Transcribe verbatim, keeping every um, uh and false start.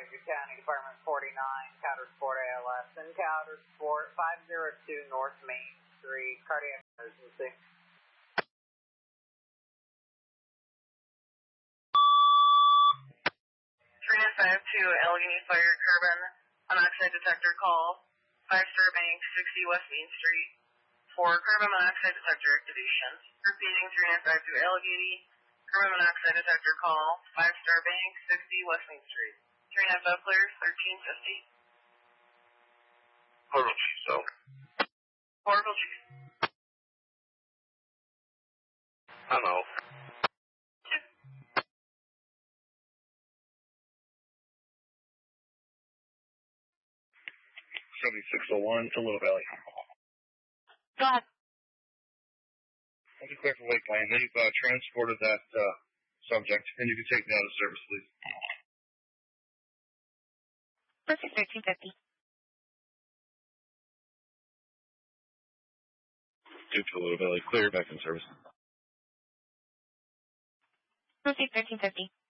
Chattanooga County, Department forty-nine, Counter Sport A L S, and Counter Sport five oh two North Main Street, cardiac emergency. three nine five two Allegheny Fire Carbon monoxide detector call, five Star Bank, sixty West Main Street, for carbon monoxide detector activation. Repeating three nine five two Allegheny, carbon monoxide detector call, five Star Bank, sixty West Main Street. three nine five clear, thirteen fifty. Oracle Chief, so. Oracle Chief. I'm out. seventy-six oh one to Little Valley. Go ahead. I'll be clear for Wakeline. They've uh, transported that uh, subject, and you can take me out of service, please. Proceed thirteen fifty. Duke to Little Valley, clear, back in service. Proceed thirteen fifty.